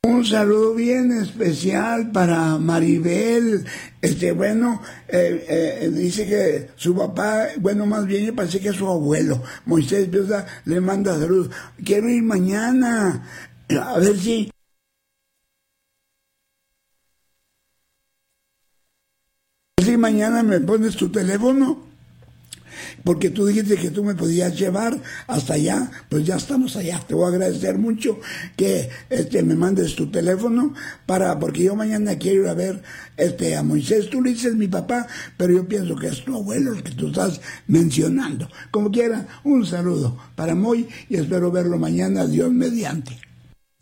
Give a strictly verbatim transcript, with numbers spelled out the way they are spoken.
Un saludo bien especial para Maribel. Este, bueno, eh, eh, dice que su papá, bueno, más bien me parece que es su abuelo, Moisés Piosa, le manda saludos. Quiero ir mañana, a ver si... Si mañana me pones tu teléfono, porque tú dijiste que tú me podías llevar hasta allá, pues ya estamos allá. Te voy a agradecer mucho que este me mandes tu teléfono para, porque yo mañana quiero ir a ver este a Moisés. Tú le dices mi papá, pero yo pienso que es tu abuelo el que tú estás mencionando. Como quiera, un saludo para Moy y espero verlo mañana, Dios mediante.